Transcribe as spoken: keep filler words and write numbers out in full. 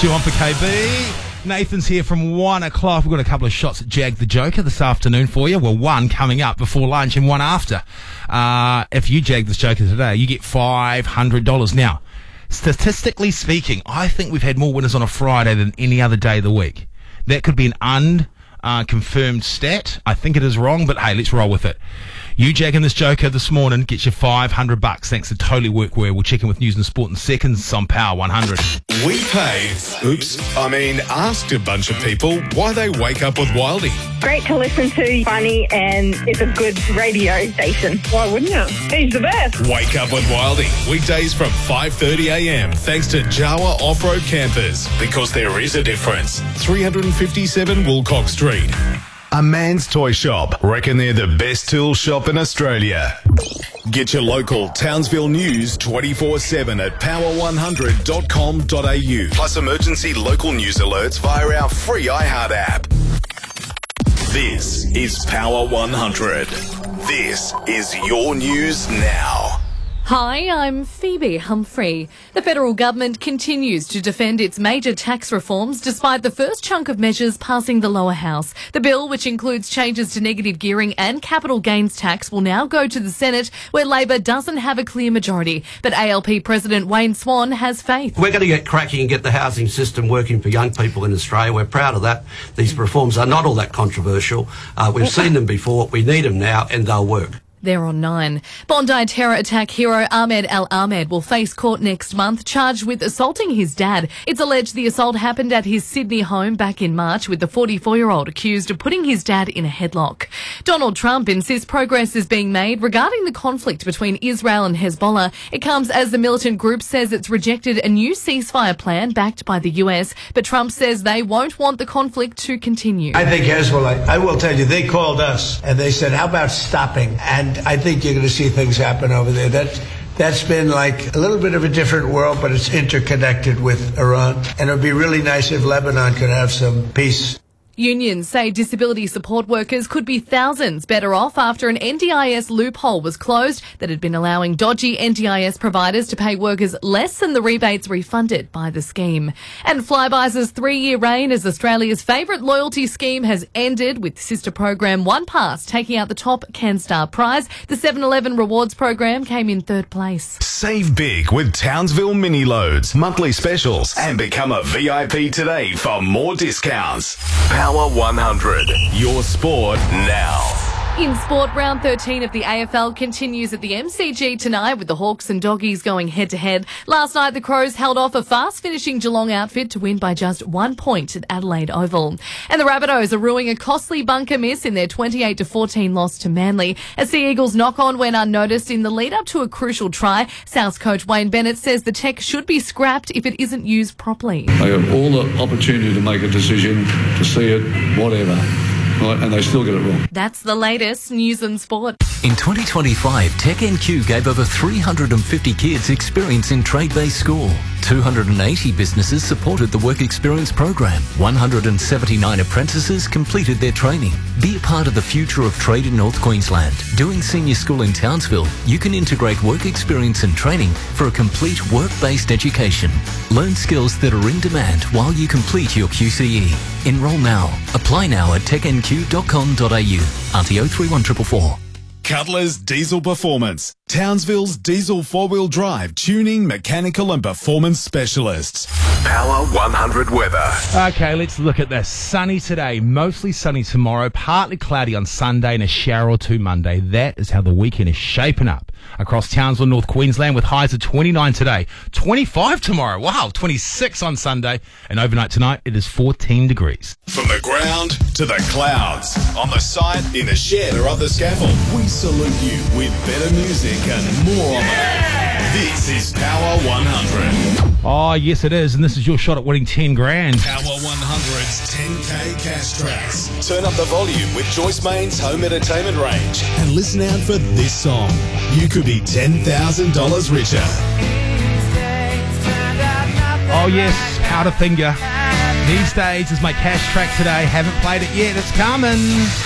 Stu on for K B. Nathan's here from one o'clock. We've got a couple of shots at Jag the Joker this afternoon for you. Well, one coming up before lunch and one after. Uh, if you Jag this Joker today, you get five hundred dollars. Now, statistically speaking, I think we've had more winners on a Friday than any other day of the week. That could be an unconfirmed stat. I think it is wrong, but hey, let's roll with it. You jagging this Joker this morning gets you five hundred bucks thanks to Totally Workwear. We'll check in with news and sport in seconds on Power one hundred. We paid, oops, I mean asked a bunch of people why they wake up with Wildy. Great to listen to, funny, and it's a good radio station. Why wouldn't you? He's the best. Wake up with Wildy, weekdays from five thirty a m thanks to Jawa Off-Road Campers, because there is a difference. three fifty-seven Woolcock Street. A Man's Toy Shop. Reckon they're the best tool shop in Australia. Get your local Townsville news twenty-four seven at power one hundred dot com dot a u. Plus emergency local news alerts via our free iHeart app. This is Power one hundred. This is your news now. Hi, I'm Phoebe Humphrey. The federal government continues to defend its major tax reforms despite the first chunk of measures passing the lower house. The bill, which includes changes to negative gearing and capital gains tax, will now go to the Senate, where Labor doesn't have a clear majority. But A L P President Wayne Swan has faith. We're going to get cracking and get the housing system working for young people in Australia. We're proud of that. These reforms are not all that controversial. Uh, we've seen them before. We need them now, and they'll work. They're on nine. Bondi terror attack hero Ahmed Al Ahmed will face court next month, charged with assaulting his dad. It's alleged the assault happened at his Sydney home back in March, with the forty-four-year-old accused of putting his dad in a headlock. Donald Trump insists progress is being made regarding the conflict between Israel and Hezbollah. It comes as the militant group says it's rejected a new ceasefire plan backed by the U S, but Trump says they won't want the conflict to continue. I think Hezbollah, I will tell you, they called us and they said, how about stopping? And I think you're going to see things happen over there. That's, that's been like a little bit of a different world, but it's interconnected with Iran. And it would be really nice if Lebanon could have some peace. Unions say disability support workers could be thousands better off after an N D I S loophole was closed that had been allowing dodgy N D I S providers to pay workers less than the rebates refunded by the scheme. And Flybuys' three-year reign as Australia's favourite loyalty scheme has ended, with sister program OnePass taking out the top CanStar prize. The seven eleven rewards program came in third place. Save big with Townsville mini loads, monthly specials, and become a V I P today for more discounts. Power one hundred, your sport now. In sport, round thirteen of the A F L continues at the M C G tonight, with the Hawks and Doggies going head-to-head. Last night, the Crows held off a fast-finishing Geelong outfit to win by just one point at Adelaide Oval. And the Rabbitohs are ruining a costly bunker miss in their twenty-eight to fourteen loss to Manly. A Sea Eagles knock-on went unnoticed in the lead-up to a crucial try. Souths coach Wayne Bennett says the tech should be scrapped if it isn't used properly. They have all the opportunity to make a decision, to see it, whatever. Right, and they still get it wrong. That's the latest news and sport. In twenty twenty-five, Tech N Q gave over three hundred fifty kids experience in trade-based school. two hundred eighty businesses supported the Work Experience program. one hundred seventy-nine apprentices completed their training. Be a part of the future of trade in North Queensland. Doing senior school in Townsville, you can integrate work experience and training for a complete work-based education. Learn skills that are in demand while you complete your Q C E. Enroll now. Apply now at tech n q dot com dot a u. R T O three one four four four. Cutler's Diesel Performance, Townsville's diesel four-wheel drive, tuning, mechanical and performance specialists. Power one hundred weather. Okay, let's look at this. Sunny today, mostly sunny tomorrow, partly cloudy on Sunday and a shower or two Monday. That is how the weekend is shaping up across Townsville, North Queensland, with highs of twenty-nine today, twenty-five tomorrow, wow, twenty-six on Sunday, and overnight tonight it is fourteen degrees. From the ground to the clouds, on the site, in the shed or up the scaffold, we salute you with better music and more on it. This is Power one hundred. Oh, yes it is, and this is your shot at winning ten grand. Power one hundred's ten K cash tracks. Turn up the volume with Joyce Main's home entertainment range and listen out for this song. You could be ten thousand dollars richer. Oh yes, Powderfinger. These days is my cash track today. Haven't played it yet, it's coming.